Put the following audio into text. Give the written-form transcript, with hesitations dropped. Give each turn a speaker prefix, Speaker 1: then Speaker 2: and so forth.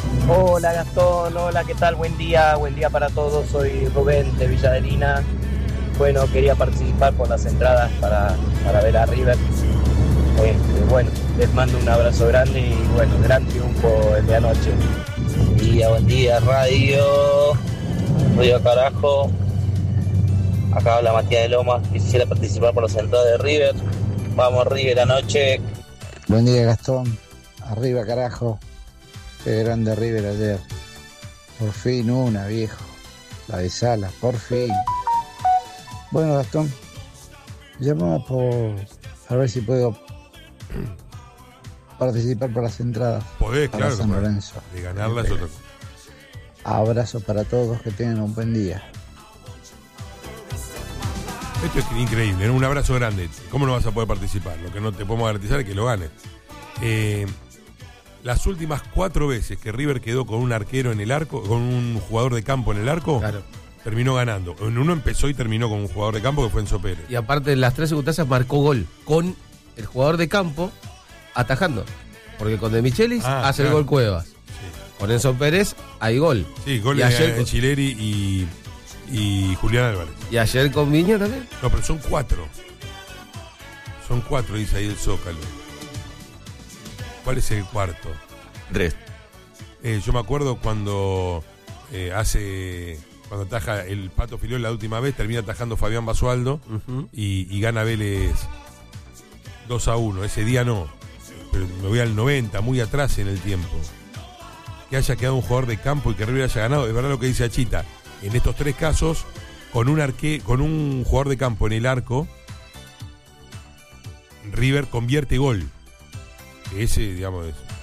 Speaker 1: Hola Gastón, hola, ¿qué tal? Buen día para todos. Soy Rubén de Villa Adelina. Bueno, quería participar por las entradas para ver a River. Bueno, les mando un abrazo grande y bueno, gran triunfo el de anoche.
Speaker 2: Buen día, Radio Carajo. Acá habla Matías de Lomas. Quisiera participar por las entradas de River. Vamos, River, anoche.
Speaker 3: Buen día, Gastón. Arriba, carajo. Qué grande River ayer. Por fin una, viejo. La de Salas, por fin. Bueno, Gastón, llamamos a ver si puedo participar por las entradas.
Speaker 4: Podés,
Speaker 3: para
Speaker 4: claro.
Speaker 3: San Lorenzo.
Speaker 4: De ganarla es otra cosa.
Speaker 3: Abrazos para todos, que tengan un buen día.
Speaker 4: Esto es increíble, ¿no? Un abrazo grande. ¿Cómo no vas a poder participar? Lo que no te podemos garantizar es que lo ganes. Las últimas 4 veces que River quedó con un arquero en el arco, con un jugador de campo en el arco, claro, terminó ganando. En uno empezó y terminó con un jugador de campo que fue Enzo Pérez.
Speaker 5: Y aparte, en las 3 circunstancias marcó gol con el jugador de campo atajando. Porque con De Michelis hace el gol Cuevas. Sí. Con Enzo Pérez hay gol.
Speaker 4: Sí, gol de Chileri y Julián Álvarez.
Speaker 5: ¿Y ayer con Viña también?
Speaker 4: No, pero son 4. Son 4, dice ahí el Zócalo. ¿Cuál es el cuarto?
Speaker 6: 3.
Speaker 4: Yo me acuerdo cuando ataja el Pato Filiol la última vez, termina atajando Fabián Basualdo y gana Vélez 2-1. Ese día no, pero me voy al 90, muy atrás en el tiempo. Que haya quedado un jugador de campo y que River haya ganado, es verdad lo que dice Achita. En estos 3 casos, con un jugador de campo en el arco, River convierte gol. Ese, digamos, es